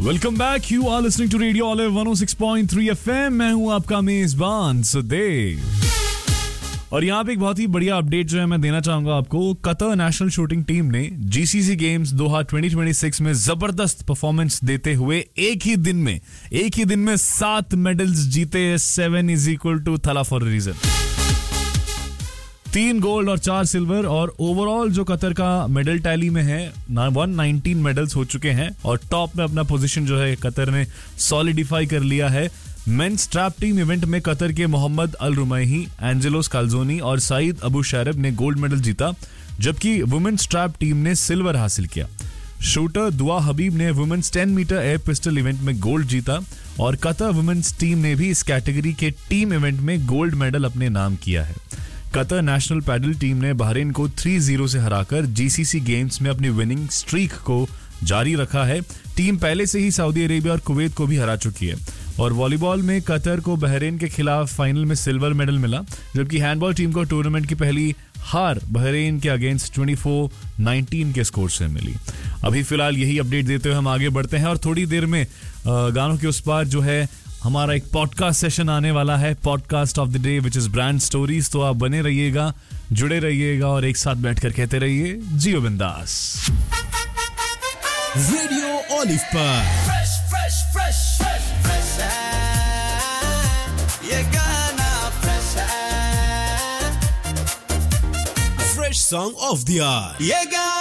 Welcome back. You are listening to radio olive 106.3 FM. मैं हूं आपका मेजबान सुदेव. और यहाँ पे एक बहुत ही बढ़िया अपडेट जो है मैं देना चाहूंगा आपको. कतर नेशनल शूटिंग टीम ने जीसीसी गेम्स दोहा 2026 में जबरदस्त परफॉर्मेंस देते हुए एक ही दिन में 7 मेडल्स जीते. 7 इज इक्वल टू थला फॉर अ रीजन. 3 गोल्ड और 4 सिल्वर. और ओवरऑल जो कतर का मेडल टैली में है 119 मेडल्स हो चुके हैं. और टॉप में अपना पोजीशन जो है कतर ने सॉलिडिफाई कर लिया है. मेंस ट्रैप टीम इवेंट में कतर के मोहम्मद अल रुमैही, एंजेलो स्काल्जोनी और सईद अबू शैरब ने गोल्ड मेडल जीता, जबकि वुमेन्स ट्रैप टीम ने सिल्वर हासिल किया. शूटर दुआ हबीब ने women's 10 metre air pistol event में गोल्ड जीता. और कतर वुमेन्स टीम ने भी इस कैटेगरी के टीम इवेंट में गोल्ड मेडल अपने नाम किया है. कतर नेशनल पैडल टीम ने बहरीन को 3-0 से हराकर जीसीसी गेम्स में अपनी विनिंग स्ट्रीक को जारी रखा है. टीम पहले से ही सऊदी अरेबिया और कुवैत को भी हरा चुकी है. और वॉलीबॉल में कतर को बहरीन के खिलाफ फाइनल में सिल्वर मेडल मिला, जबकि हैंडबॉल टीम को टूर्नामेंट की पहली हार बहरीन के अगेंस्ट 24-19 के स्कोर से मिली. अभी फिलहाल यही अपडेट देते हुए हम आगे बढ़ते हैं. और थोड़ी देर में गानों के उस पार जो है हमारा एक पॉडकास्ट सेशन आने वाला है, podcast of the day which is brand stories. तो आप बने रहिएगा, जुड़े रहिएगा और एक साथ बैठकर कहते रहिए जियो बिंदास. रेडियो ऑलिव पर ये गाना fresh song of the year.